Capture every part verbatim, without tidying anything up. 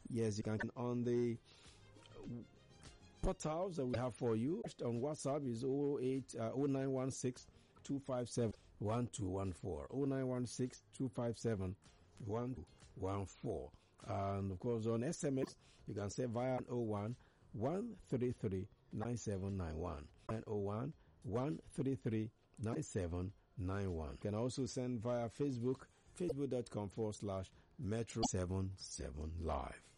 Yes, you can on the portals that we have for you. On WhatsApp is oh eight oh nine one six two five seven one two one four oh nine one six two five seven one two one four, and of course on S M S you can say via oh one one three three nine seven nine one and oh one one three three nine seven nine one. You can also send via Facebook, facebook.com forward slash Metro seven seven Live.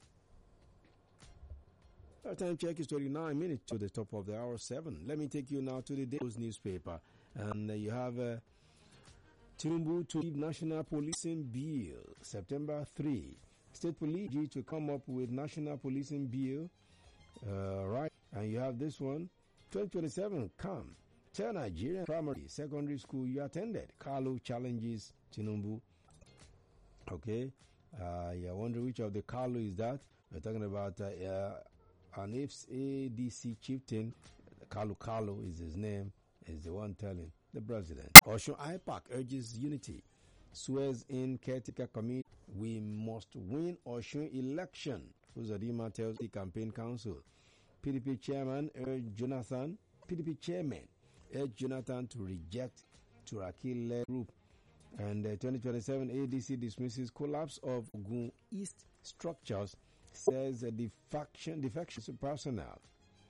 Our time check is twenty-nine minutes to the top of the hour seven. Let me take you now to the day's newspaper. And uh, you have uh, Tinubu to leave National Policing Bill, September third. State Police due to come up with National Policing Bill, uh, right? And you have this one, twenty twenty-seven, come. Tell Nigerian primary, secondary school you attended. Carlo challenges Tinubu. Okay. Uh, you're wondering which of the Carlo is that? We're talking about uh, uh, an A D C chieftain, Carlo Carlo is his name, is the one telling the president. Osun I PAC urges unity. Swears in caretaker committee, we must win Osun election. Uzodinma tells the campaign council. P D P chairman urged Jonathan, P D P chairman urged Jonathan to reject Turaki-led group. And uh, twenty twenty-seven A D C dismisses collapse of Ogun East structures, says uh, defection, defection personnel.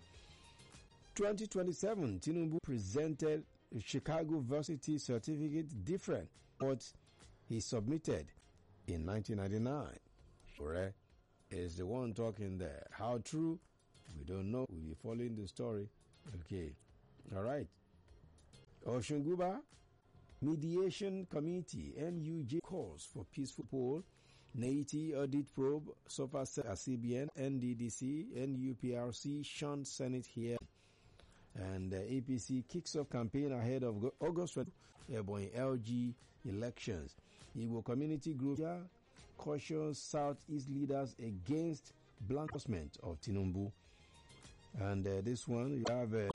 twenty twenty-seven, Tinubu presented a Chicago Varsity certificate different what he submitted in nineteen ninety-nine. Correct? Is the one talking there. How true? We don't know. We'll be following the story. Okay. All right. Oshunguba Mediation Committee, N U J calls for peaceful poll. Naiti audit probe, SOFA, C B N, N D D C, N U P R C, shunned Senate here. And uh, A P C kicks off campaign ahead of August Airborne L G elections. Igbo community group cautions Southeast leaders against blankosment of Tinubu. And uh, this one, you have uh,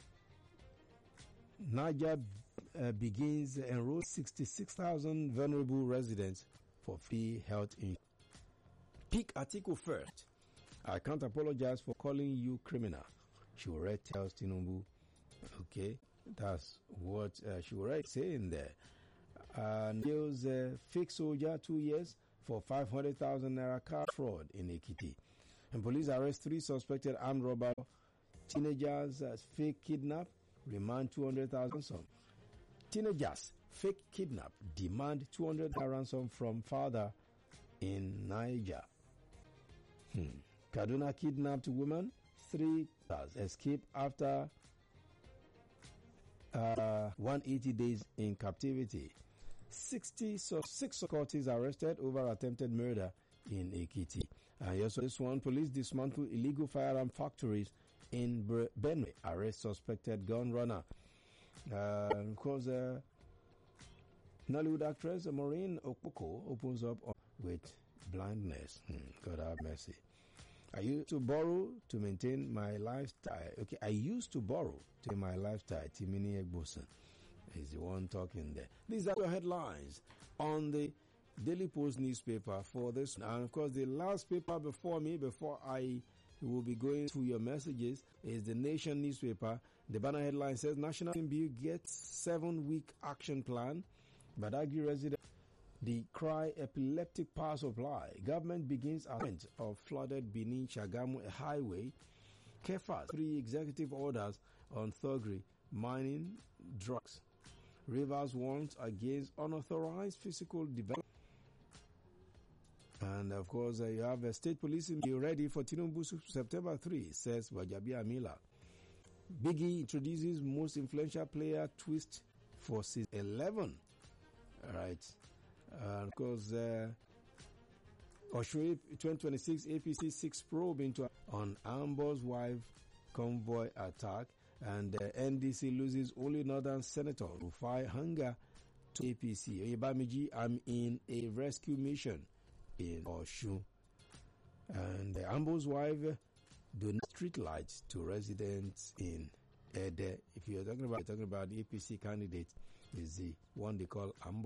Niger uh, begins to enroll sixty-six thousand vulnerable residents for free health insurance. Pick article first. I can't apologize for calling you criminal. Shure tells Tinubu. Okay, that's what uh, Shure is saying there. And deals uh, fake soldier two years for five hundred thousand naira car fraud in Ekiti. And police arrest three suspected armed robbers. Teenagers uh, fake kidnap, remand two hundred thousand ransom. Teenagers fake kidnap, demand two hundred thousand ransom from father in Niger. Hmm. Kaduna kidnapped woman, three escape after uh, one hundred eighty days in captivity. sixty, so six securities arrested over attempted murder in Ekiti. And also this one, police dismantle illegal firearm factories in Benue, arrest suspected gun runner. Uh, of course, uh, Nollywood actress Maureen Okpoko opens up with blindness. Hmm, God have mercy. I used to borrow to maintain my lifestyle. Okay, I used to borrow to my lifestyle. Timini Egboson is the one talking there. These are your headlines on the Daily Post newspaper for this. And of course, the last paper before me, before I will be going through your messages, is the Nation newspaper. The banner headline says National Bill gets seven-week action plan. Badagry resident, the cry epileptic power supply. Government begins assessment of flooded Benin Shagamu highway. Kefas, three executive orders on thuggery, mining, drugs. Rivers warns against unauthorized physical development. And of course, uh, you have a state police be ready for Tinubu September third, says Wajabi Amila. Biggie introduces most influential player twist for season eleven. All right. Uh, of course, uh, Oshwe twenty twenty-six A P C six probe into on Ambo's wife convoy attack, and uh, N D C loses only northern senator Rufai Hanga to A P C. Oyebamiji, I'm in a rescue mission in Oshun. And uh, Ambo's wife donates street lights to residents in Ede. If you're talking about, talking about the A P C candidate, is the one they call Ambo.